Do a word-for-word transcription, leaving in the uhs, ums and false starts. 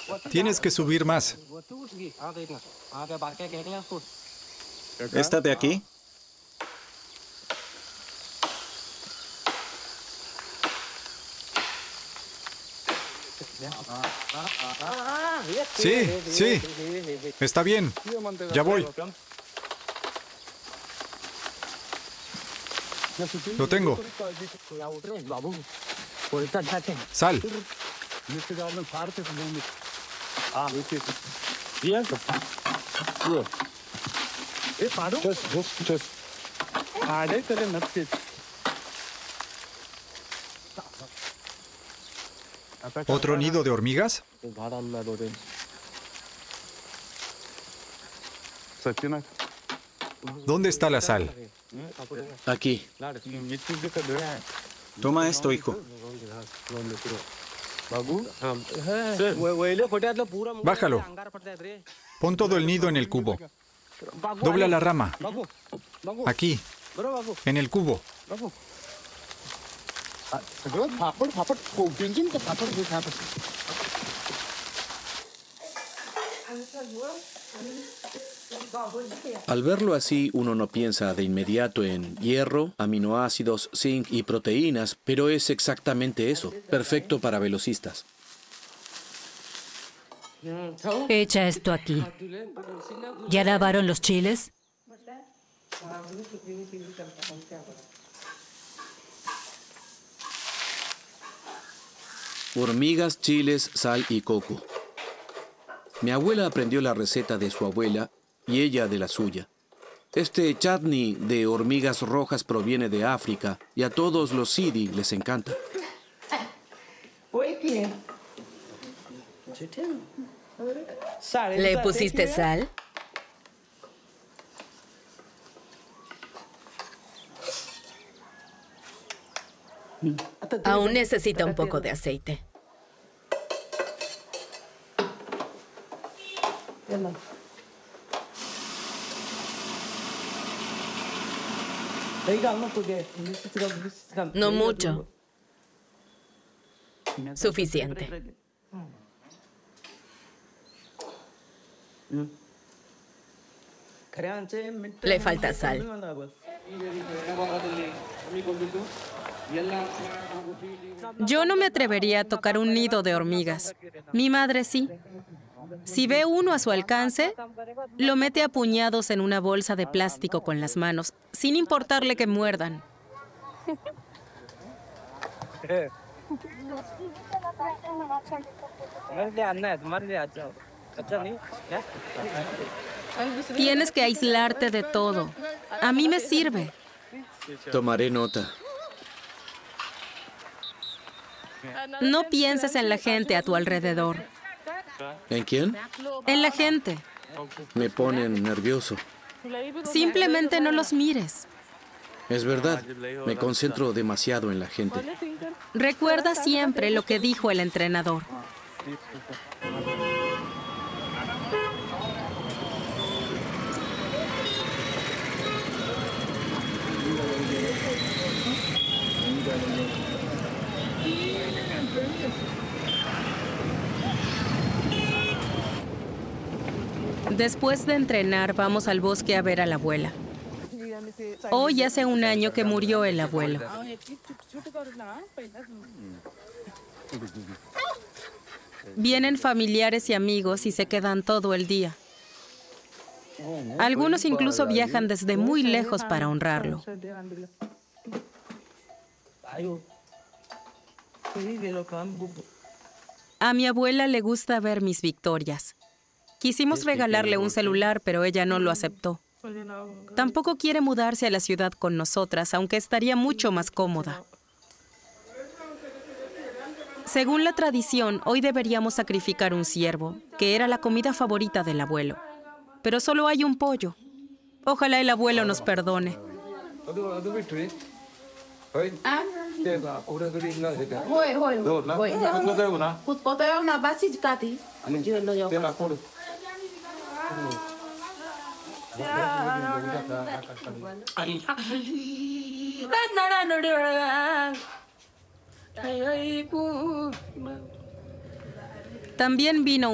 Tienes que subir más. ¿Esta de aquí? Sí, sí. Está bien. Ya voy. Lo tengo. Sal. ¿Otro nido de hormigas? ¿Dónde está la sal? Aquí. Toma esto, hijo. Bájalo. Pon todo el nido en el cubo. Dobla la rama. Aquí. En el cubo. Al verlo así, uno no piensa de inmediato en hierro, aminoácidos, zinc y proteínas, pero es exactamente eso, perfecto para velocistas. Echa esto aquí. ¿Ya lavaron los chiles? Hormigas, chiles, sal y coco. Mi abuela aprendió la receta de su abuela y ella de la suya. Este chutney de hormigas rojas proviene de África y a todos los sidi les encanta. ¿Le pusiste sal? Aún necesita un poco de aceite. No mucho. Suficiente. Le falta sal. Yo no me atrevería a tocar un nido de hormigas. Mi madre sí. Si ve uno a su alcance, lo mete a puñados en una bolsa de plástico con las manos, sin importarle que muerdan. Tienes que aislarte de todo. A mí me sirve. Tomaré nota. No pienses en la gente a tu alrededor. ¿En quién? En la gente. Me ponen nervioso. Simplemente no los mires. Es verdad, me concentro demasiado en la gente. Recuerda siempre lo que dijo el entrenador. Después de entrenar, vamos al bosque a ver a la abuela. Hoy hace un año que murió el abuelo. Vienen familiares y amigos y se quedan todo el día. Algunos incluso viajan desde muy lejos para honrarlo. A mi abuela le gusta ver mis victorias. Quisimos regalarle un celular, pero ella no lo aceptó. Tampoco quiere mudarse a la ciudad con nosotras, aunque estaría mucho más cómoda. Según la tradición, hoy deberíamos sacrificar un ciervo, que era la comida favorita del abuelo. Pero solo hay un pollo. Ojalá el abuelo nos perdone. También vino